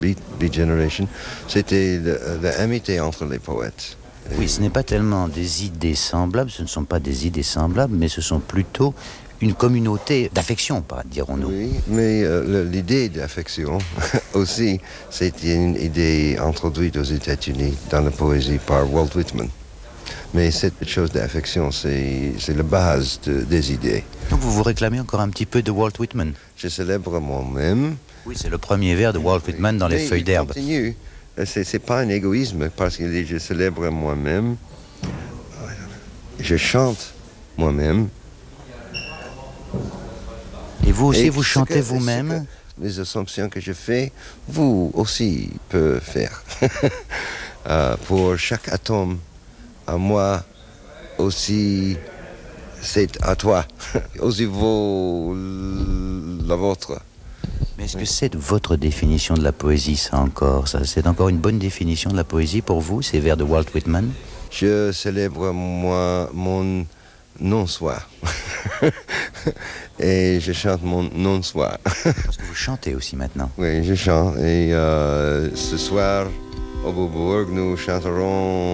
Beat Generation, c'était l'amitié entre les poètes. Oui, ce n'est pas tellement des idées semblables, ce ne sont pas des idées semblables, mais ce sont plutôt une communauté d'affection, dirons-nous. Oui, mais l'idée d'affection aussi, c'était une idée introduite aux États-Unis dans la poésie par Walt Whitman. Mais cette chose d'affection, c'est la base des idées. Donc vous vous réclamez encore un petit peu de Walt Whitman. Je célèbre moi-même. Oui, c'est le premier vers de Walt Whitman dans Les Feuilles d'herbe. Continue. C'est pas un égoïsme, parce qu'il dit je célèbre moi-même. Je chante moi-même. Et vous aussi, vous chantez vous-même? Les assumptions que je fais, vous aussi pouvez faire. Pour chaque atome, à moi aussi, c'est à toi. Aussi vaut la vôtre. Mais est-ce que c'est votre définition de la poésie, ça encore? C'est encore une bonne définition de la poésie pour vous, ces vers de Walt Whitman? Je célèbre mon non-soi. Et je chante mon non-soi. Parce que vous chantez aussi maintenant. Oui, je chante. Et ce soir, au Beaubourg, nous chanterons